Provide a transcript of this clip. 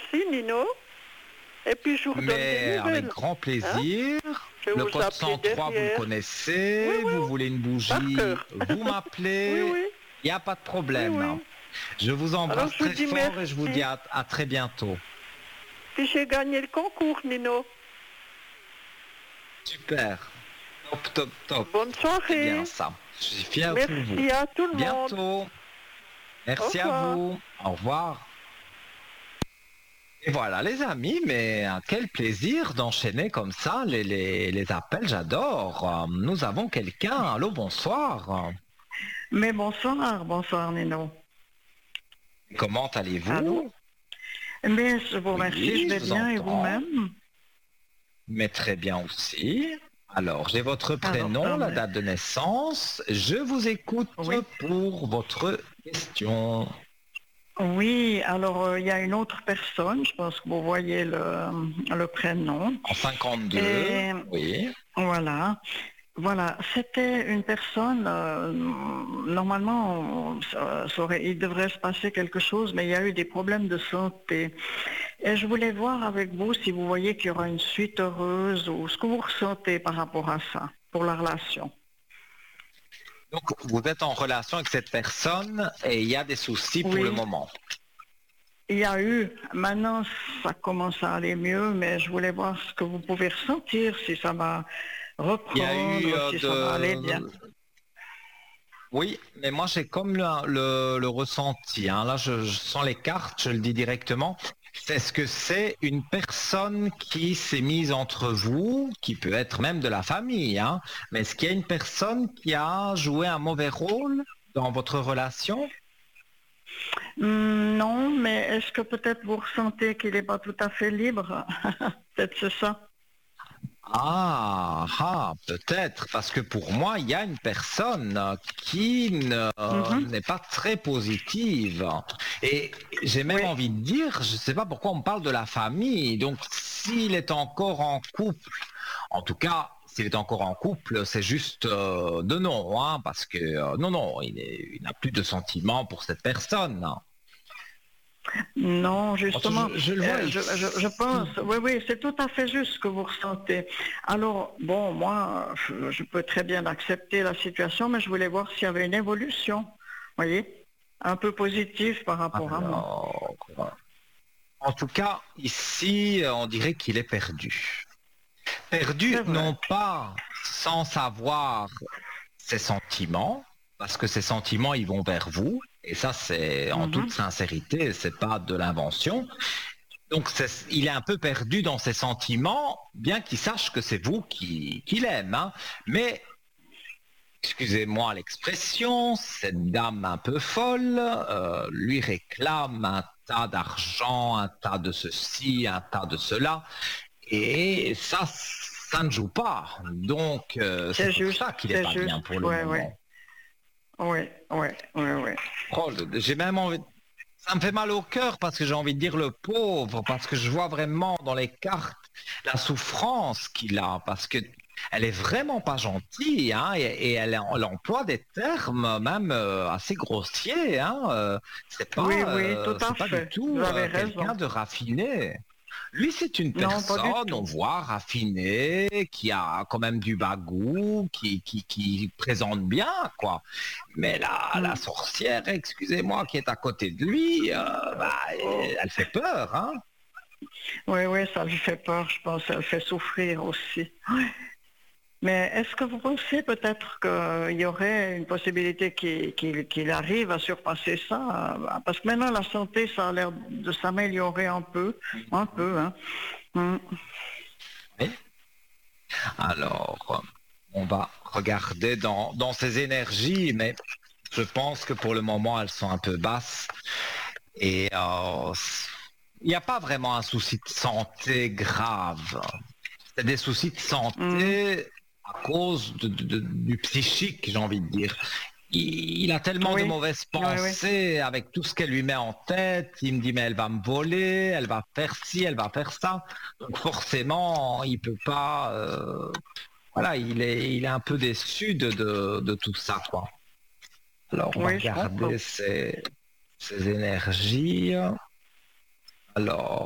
merci, Nino. Et puis, je vous redonne des Mais nouvelles. avec grand plaisir. Je vais Le vous code appeler 103, vous le derrière. connaissez. Oui, oui, Vous voulez une par bougie, cœur. vous m'appelez. Oui, oui. Il n'y a pas de problème. Oui, oui. Je vous Alors, embrasse je vous très dis fort et je vous merci. dis à très bientôt. Puis, j'ai gagné le concours, Nino. Super. Top, top, top. Bonne C'est soirée. bien ça. Je suis fier Merci pour vous. à tout le monde. Bientôt. Merci Au à revoir. vous. Au revoir. Et voilà les amis, mais quel plaisir d'enchaîner comme ça les appels, j'adore. Nous avons quelqu'un. Allô, bonsoir. Mais bonsoir Nino. Comment allez-vous? Allô? Mais je vous remercie, Oui, je vais vous bien et entends. vous-même? Mais très bien aussi. Alors, j'ai votre prénom, tant la mieux. date de naissance. Je vous écoute Oui. pour votre question. Oui, alors il y a une autre personne, je pense que vous voyez le prénom. En 52, Et oui. voilà. Voilà, c'était une personne, normalement, il devrait se passer quelque chose, mais il y a eu des problèmes de santé. Et je voulais voir avec vous si vous voyez qu'il y aura une suite heureuse ou ce que vous ressentez par rapport à ça, pour la relation. Donc, vous êtes en relation avec cette personne et il y a des soucis pour Oui. le moment. Il y a eu, maintenant ça commence à aller mieux, mais je voulais voir ce que vous pouvez ressentir, si ça va Il y a eu reprendre, si ça va aller bien. Oui, mais moi j'ai comme le ressenti. Hein. Là, je sens les cartes, je le dis directement. Est-ce que c'est une personne qui s'est mise entre vous, qui peut être même de la famille, hein, mais est-ce qu'il y a une personne qui a joué un mauvais rôle dans votre relation? Non, mais est-ce que peut-être vous ressentez qu'il n'est pas tout à fait libre? Peut-être c'est ça. Peut-être, parce que pour moi, il y a une personne qui n'est pas très positive. Et j'ai même Oui. envie de dire, je ne sais pas pourquoi on me parle de la famille. Donc, s'il est encore en couple, en tout cas, s'il est encore en couple, c'est juste de non, hein, parce que non, il n'a plus de sentiments pour cette personne. Non, justement, Je le vois je pense, oui, c'est tout à fait juste ce que vous ressentez. Alors, bon, moi, je peux très bien accepter la situation, mais je voulais voir s'il y avait une évolution, voyez, un peu positive par rapport à moi. Alors, en tout cas, ici, on dirait qu'il est perdu. Perdu, C'est vrai. non pas sans savoir ses sentiments, parce que ses sentiments, ils vont vers vous, et ça, c'est en toute sincérité, c'est pas de l'invention. Donc, il est un peu perdu dans ses sentiments, bien qu'il sache que c'est vous qui l'aime, hein. Mais excusez-moi l'expression, cette dame un peu folle lui réclame un tas d'argent, un tas de ceci, un tas de cela, et ça ne joue pas. Donc c'est pour juste, ça qu'il n'est pas juste. bien pour le moment. Oui. Oh, j'ai même envie. Ça me fait mal au cœur parce que j'ai envie de dire le pauvre, parce que je vois vraiment dans les cartes la souffrance qu'il a, parce que elle est vraiment pas gentille, hein, et elle emploie des termes même assez grossiers, hein. C'est pas, Oui, tout à c'est pas du fait. tout Vous avez quelqu'un raison. de raffiné. Lui, c'est une Non, pas du personne, tout. on voit, raffinée, qui a quand même du bagou, qui présente bien, quoi. Mais la sorcière, excusez-moi, qui est à côté de lui, elle fait peur, hein. Oui, ça lui fait peur, je pense, ça le fait souffrir aussi. Oui. Mais est-ce que vous pensez peut-être qu'il y aurait une possibilité qu'il arrive à surpasser ça? Parce que maintenant, la santé, ça a l'air de s'améliorer un peu, hein. Oui. Alors, on va regarder dans ses énergies, mais je pense que pour le moment, elles sont un peu basses. Et il n'y a pas vraiment un souci de santé grave. C'est des soucis de santé à cause du psychique, j'ai envie de dire. Il a tellement de mauvaises pensées avec tout ce qu'elle lui met en tête. Il me dit, mais elle va me voler, elle va faire ci, elle va faire ça. Donc forcément, il peut pas... voilà, il est un peu déçu de tout ça, quoi. Alors, on va regarder ses énergies. Alors,